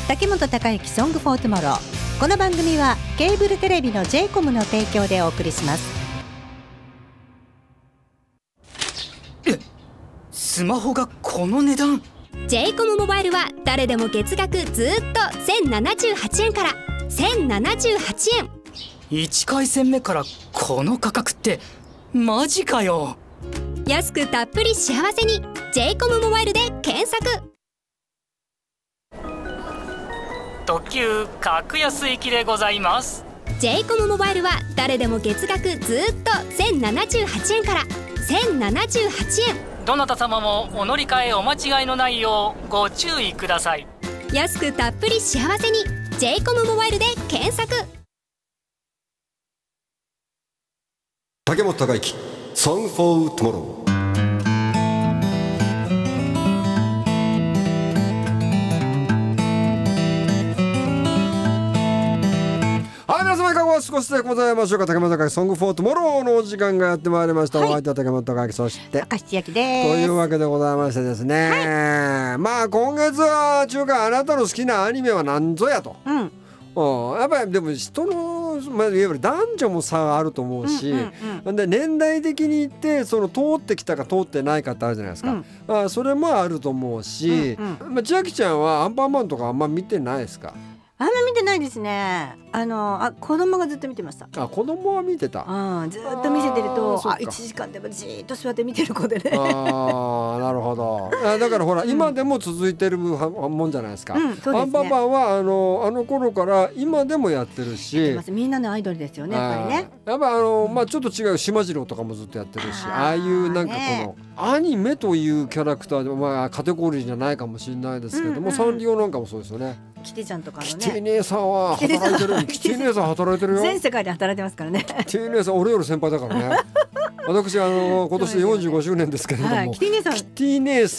竹本孝之ソングフォートゥモロー。この番組はケーブルテレビの J-COM の提供でお送りします。 スマホがこの値段。 J-COM モバイルは誰でも月額ずっと1078円から1078円。 1回戦目からこの価格ってマジかよ。 安くたっぷり幸せに J-COM モバイルで検索。 特急格安行きでございます。 J-COM モバイルは誰でも月額ずっと1078円から1078円。 どなた様もお乗り換えお間違いのないようご注意ください。 安くたっぷり幸せに J-COM モバイルで検索。 竹本孝之ソングフォートゥモロー。皆様いかが少しでございましょうか。竹本孝之ソングフォートゥモローのお時間がやってまいりました、はい、お相手は竹本孝之、そして明石千秋です。 というわけでございましてですね、はい、まあ今月は中華あなたの好きなアニメは何ぞやと、やっぱりでも人の、いわゆる男女も差あると思うし、で年代的に言ってその通ってきたか通ってないかってあるじゃないですか、それもあると思うし、千秋ちゃんはアンパンマンとかあんま見てないですか？ あんま見てないですね。子供がずっと見てました。 子供は見てた。 ずっと見せてると1時間でもじーっと座って見てる子でね。 なるほど。だからほら、今でも続いてるもんじゃないですか。アンパンマンはあの頃から今でもやってるし、 みんなのアイドルですよね、やっぱりね。 やっぱちょっと違う島次郎とかもずっとやってるし、ああいうなんかこのアニメというキャラクターで、カテゴリーじゃないかもしれないですけども、サンリオなんかもそうですよね。 キティちゃんとかのね。 キティ姉さんは働いてる。キティ姉さん働いてるよ。 全世界で働いてますからね。 キティ姉さん俺より先輩だからね。私今年で45周年ですけれども、 キティ姉さん